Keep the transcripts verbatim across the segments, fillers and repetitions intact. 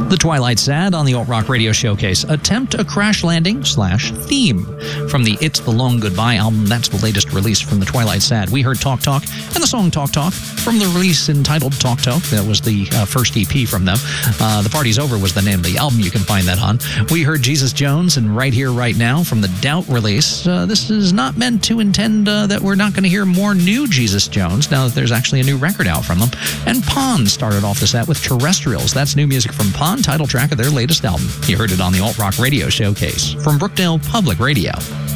The Twilight Sad on the Alt Rock Radio Showcase. Attempt a crash landing slash theme. From the It's the Long Goodbye album, that's the latest release from the Twilight Sad. We heard Talk Talk and the song Talk Talk from the release entitled Talk Talk. That was the uh, first E P from them. Uh, the Party's Over was the name of the album. You can find that on. We heard Jesus Jones and Right Here, Right Now from the Doubt release. Uh, this is not meant to intend uh, that we're not going to hear more new Jesus Jones now that there's actually a new record out from them. And Pond started off the set with Terrestrials. That's new music from Pond, title track of their latest album. You heard it on the Alt Rock Radio Showcase from Brookdale Public Radio.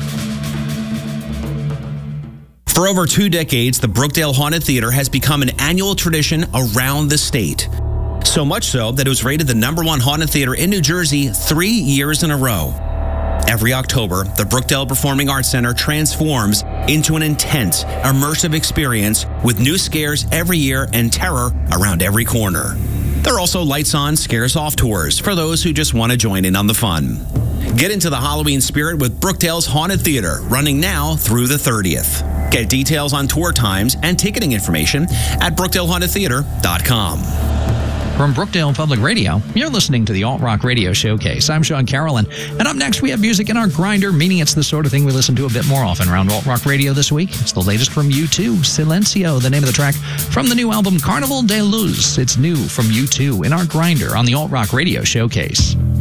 For over two decades, the Brookdale Haunted Theater has become an annual tradition around the state. So much so that it was rated the number one haunted theater in New Jersey three years in a row. Every October, the Brookdale Performing Arts Center transforms into an intense, immersive experience with new scares every year and terror around every corner. There are also lights on, scares off tours for those who just want to join in on the fun. Get into the Halloween spirit with Brookdale's Haunted Theater, running now through the thirtieth. Get details on tour times and ticketing information at brookdale haunted theater dot com. From Brookdale Public Radio, you're listening to the Alt Rock Radio Showcase. I'm Sean Carolyn, and up next we have music in our grinder, meaning it's the sort of thing we listen to a bit more often around Alt Rock Radio this week. It's the latest from U two, Silencio, the name of the track from the new album Carnival de Luz. It's new from U two in our grinder on the Alt Rock Radio Showcase.